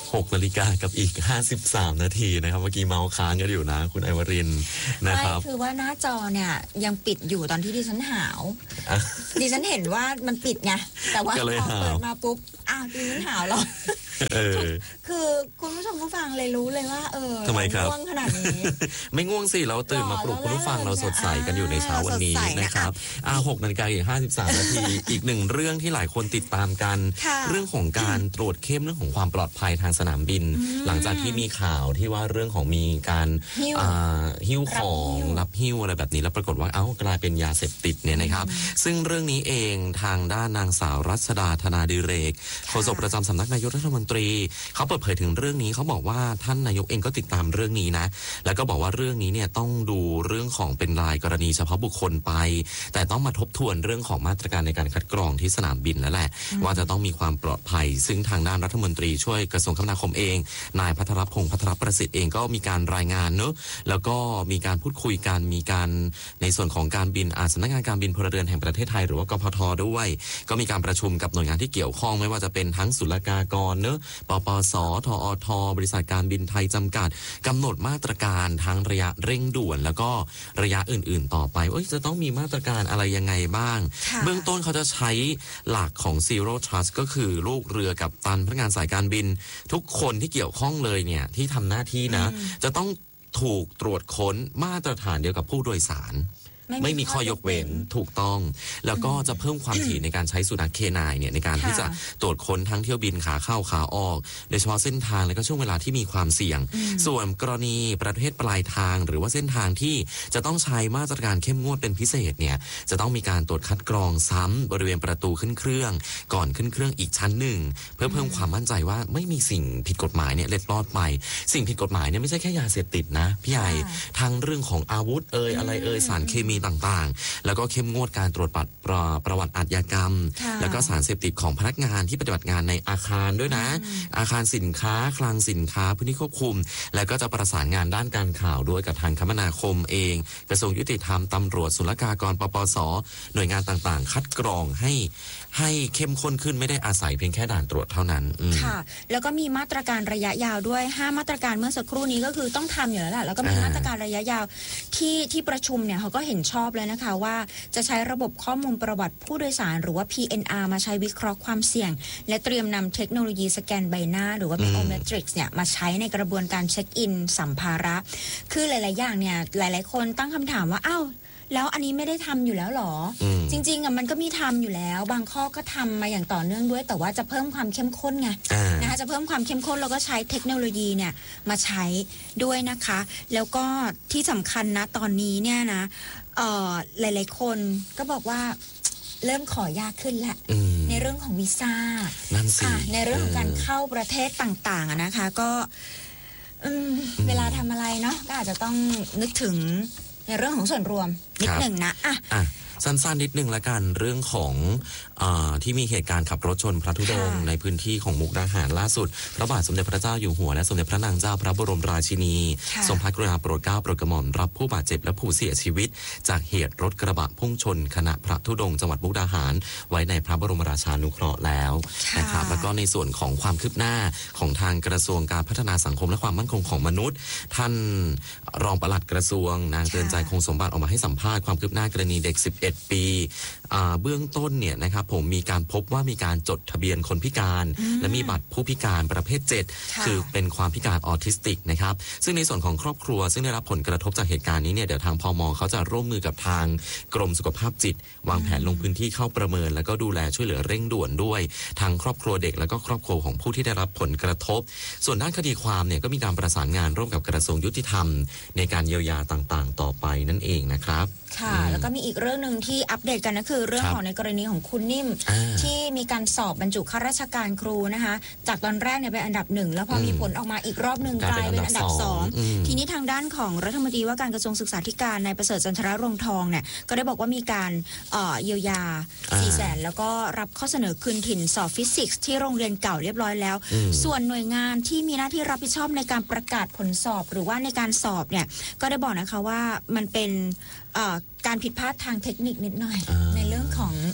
6 นาฬิกากับอีก53 นาทีนะครับเมื่อกี้เมาส์ค้างกันอยู่นะคุณไอวรินทร์นะครับคือว่าหน้าจอเนี่ยยังปิดอยู่ตอนที่ดิฉันหาวดิฉันเห็นว่ามันปิดไงแต่ว่าพอเปิดมาปุ๊บดิฉันหาวหรอคือคุณผู้ชมผู้ฟังเลยรู้เลยว่าทำไมครับง่วงขนาดนี้ไม่ง่วงสิเราตื่นมาปลุกคุณผู้ฟังเราสดใสกันอยู่ในเช้าวันนี้นะครับ6 นาฬิกาอีก53 นาทีอีกหนึ่งเรื่องที่หลายคนติดตามกันเรื่องของการตรวจเข้มเรื่องของความปลอดภัยทางสนามบินหลังจากที่มีข่าวที่ว่าเรื่องของมีการหิ้วของรับหิ้วอะไรแบบนี้แล้วปรากฏว่ากลายเป็นยาเสพติดเนี่ยนะครับซึ่งเรื่องนี้เองทางด้านนางสาวรัชดาธนาดิเรกโฆษกประจำสำนักนายกรัฐมนตรีเขาเปิดเผยถึงเรื่องนี้เขาบอกว่าท่านนายกเองก็ติดตามเรื่องนี้นะแล้วก็บอกว่าเรื่องนี้เนี่ยต้องดูเรื่องของเป็นรายกรณีเฉพาะบุคคลไปแต่ต้องมาทบทวนเรื่องของมาตรการในการคัดกรองที่สนามบินแล้วแหละว่าจะต้องมีความปลอดภัยซึ่งทางด้านรัฐมนตรีช่วยกระทรวงคมนาคมเองนายพัทรพงษ์พัทรประสิทธิ์เองก็มีการรายงานเนอะแล้วก็มีการพูดคุยกันมีการในส่วนของการบินสำนักงานการบินพลเรือนแห่งประเทศไทยหรือว่ากพทด้วยก็มีการประชุมกับหน่วยงานที่เกี่ยวข้องไม่ว่าจะเป็นทั้งศุลกากรเนอะปปสทอทบริษัทการบินไทยจำกัดกำหนดมาตรการทั้งระยะเร่งด่วนแล้วก็ระยะอื่นๆต่อไปจะต้องมีมาตรการอะไรยังไงบ้างเบื้องต้นเขาจะใช้หลักของ Zero Trust ก็คือลูกเรือกัปตันพนักงานสายการบินทุกคนที่เกี่ยวข้องเลยเนี่ยที่ทำหน้าที่นะจะต้องถูกตรวจค้นมาตรฐานเดียวกับผู้โดยสารไม่มีข้อยกเว้นถูกต้องแล้วก็จะเพิ่มความถี่ในการใช้สุนัขเคนายเนี่ยในการที่จะตรวจค้นทั้งเที่ยวบินขาเข้าขาออกโดยเฉพาะเส้นทางและก็ช่วงเวลาที่มีความเสี่ยงส่วนกรณีประเทศปลายทางหรือว่าเส้นทางที่จะต้องใช้มาตรการเข้มงวดเป็นพิเศษเนี่ยจะต้องมีการตรวจคัดกรองซ้ำบริเวณประตูขึ้นเครื่องก่อนขึ้นเครื่องอีกชั้นหนึ่งเพื่อเพิ่มความมั่นใจว่าไม่มีสิ่งผิดกฎหมายเนี่ยเล็ดลอดไปสิ่งผิดกฎหมายเนี่ยไม่ใช่แค่ยาเสพติดนะพี่ใหญ่ทั้งเรื่องของอาวุธอะไรสารเคมีต่างๆแล้วก็เข้มงวดการตรวจประวัติอาชญากรรมแล้วก็สารเสพติดของพนักงานที่ปฏิบัติงานในอาคารด้วยนะอาคารสินค้าคลังสินค้าพื้นที่ควบคุมแล้วก็จะประสานงานด้านการข่าวด้วยกับทางคมนาคมเองกระทรวงยุติธรรมตำรวจศุลกากรปปสหน่วยงานต่างๆคัดกรองให้เข้มข้นขึ้นไม่ได้อาศัยเพียงแค่ด่านตรวจเท่านั้นค่ะแล้วก็มีมาตรการระยะยาวด้วย5มาตรการเมื่อสักครู่นี้ก็คือต้องทำอยู่แล้วแหละแล้วก็มีมาตรการระยะยาวที่ประชุมเนี่ยเขาก็เห็นชอบเลยนะคะว่าจะใช้ระบบข้อมูลประวัติผู้โดยสารหรือว่า PNR มาใช้วิเคราะห์ความเสี่ยงและเตรียมนำเทคโนโลยีสแกนใบหน้าหรือว่า Biometrics เนี่ยมาใช้ในกระบวนการเช็คอินสัมภาระคือหลายๆอย่างเนี่ยหลายๆคนตั้งคำถามว่าแล้วอันนี้ไม่ได้ทำอยู่แล้วหรอจริงๆมันก็มีทำอยู่แล้วบางข้อก็ทำมาอย่างต่อเนื่องด้วยแต่ว่าจะเพิ่มความเข้มข้นไงนะคะจะเพิ่มความเข้มข้นแล้วก็ใช้เทคโนโลยีเนี่ยมาใช้ด้วยนะคะแล้วก็ที่สำคัญนะตอนนี้เนี่ยนะหลายๆคนก็บอกว่าเริ่มขอยากขึ้นแหละในเรื่องของวีซ่าในเรื่องของการเข้าประเทศต่างๆนะคะก็เวลาทำอะไรเนาะก็อาจจะต้องนึกถึงในเรื่องของส่วนรวมนิดหนึ่งนะสั้นๆนิดนึงละกันเรื่องของที่มีเหตุการณ์ขับรถชนพระธุดงค์ในพื้นที่ของมุกดาหารล่าสุดพระบาทสมเด็จพระเจ้าอยู่หัวและสมเด็จพระนางเจ้าพระบรมราชินีทรงพระกรุณาโปรดเกล้าโปรดกระหม่อมรับผู้บาดเจ็บและผู้เสียชีวิตจากเหตุรถกระบะพุ่งชนคณะพระธุดงค์จังหวัดมุกดาหารไว้ในพระบรมราชานุเคราะห์แล้วนะครับแล้วก็ในส่วนของความคืบหน้าของทางกระทรวงการพัฒนาสังคมและความมั่นคงของมนุษย์ท่านรองปลัดกระทรวงนางเตือนใจคงสมบัติออกมาให้สัมภาษณ์ความคืบหน้ากรณีเด็ก11 ปีเบื้องต้นเนี่ยนะครับผมมีการพบว่ามีการจดทะเบียนคนพิการและมีบัตรผู้พิการประเภท7คือเป็นความพิการออทิสติกนะครับซึ่งในส่วนของครอบครัวซึ่งได้รับผลกระทบจากเหตุการณ์นี้เนี่ยเดี๋ยวทางพม.เขาจะร่วมมือกับทางกรมสุขภาพจิตวางแผนลงพื้นที่เข้าประเมินแล้วก็ดูแลช่วยเหลือเร่งด่วนด้วยทางครอบครัวเด็กแล้วก็ครอบครัวของผู้ที่ได้รับผลกระทบส่วนด้านคดีความเนี่ยก็มีการประสานงานร่วมกับกระทรวงยุติธรรมในการเยียวยาต่างๆต่อไปนั่นเองนะครับค่ะแล้วก็มีอีกเรื่องนึงที่อัปเดตกันก็คือเรื่องของในกรณีของคุณนิ่มที่มีการสอบบรรจุข้าราชการครูนะคะจากตอนแรกเนี่ยเป็นอันดับ1แล้วพอมีผลออกมาอีกรอบนึงกลายเป็นอันดับ2ทีนี้ทางด้านของรัฐมนตรีว่าการกระทรวงศึกษาธิการนายประเสริฐจันทรรงทองเนี่ยก็ได้บอกว่ามีการเยียวยา400,000แล้วก็รับข้อเสนอคืนถิ่นสอบฟิสิกส์ที่โรงเรียนเก่าเรียบร้อยแล้วส่วนหน่วยงานที่มีหน้าที่รับผิดชอบในการประกาศผลสอบหรือว่าในการสอบเนี่ยก็ได้บอกนะคะว่ามันเป็นการผิดพลาดทางเทคนิคนิดหน่อยในเรื่องของ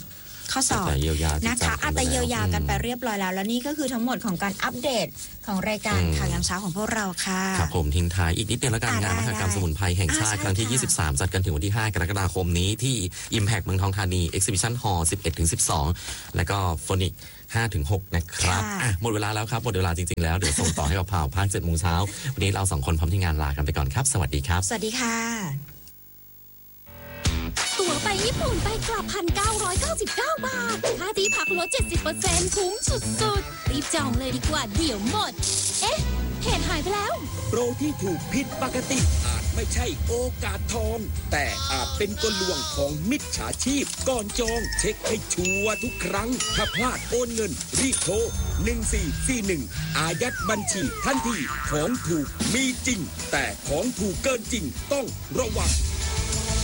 ข้อสอบนะคะแต่เยียวยากันไปเรียบร้อยแล้วและนี่ก็คือทั้งหมดของการอัปเดตของรายการข่าวยามเช้าของพวกเราค่ะครับผมทิ้งท้ายอีกนิดเดียวแล้วกันงานมหกรรมสมุนไพรแห่งชาติครั้งที่ 23 จัดกันถึงวันที่ 5 กรกฎาคมนี้ที่ Impact เมืองทองธานี Exhibition Hall 11-12 แล้วก็ Phonic 5-6 นะครับหมดเวลาแล้วครับหมดเวลาจริงๆแล้วเดี๋ยวส่งต่อให้กับข่าวภาค 7 โมงเช้าวันนี้เรา2 คนพร้อมที่งานลากันไปก่อนครับสวัสดีครับสวัสดีค่ะตั๋วไปญี่ปุ่นไปกลับ 1,999 บาทค่าที่พักลด 70% คุ้มสุดๆรีบจองเลยดีกว่าเดี๋ยวหมดเอ๊ะเพจหายไปแล้วโปรที่ถูกผิดปกติอาจไม่ใช่โอกาสทองแต่อาจเป็นกลลวงของมิจฉาชีพก่อนจองเช็คให้ชัวร์ทุกครั้งถ้าพลาดโอนเงินรีบโทร1441อายัดบัญชีทันทีของถูกมีจริงแต่ของถูกเกินจริงต้องระวัง